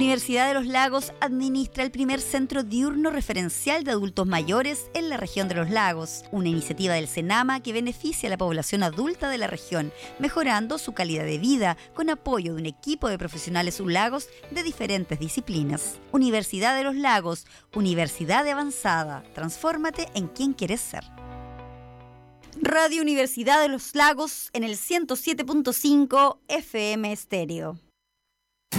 Universidad de los Lagos administra el primer centro diurno referencial de adultos mayores en la región de los lagos, una iniciativa del CENAMA que beneficia a la población adulta de la región, mejorando su calidad de vida con apoyo de un equipo de profesionales lagos de diferentes disciplinas. Universidad de los Lagos, universidad de avanzada. Transfórmate en quien quieres ser. Radio Universidad de los Lagos en el 107.5 FM Estéreo.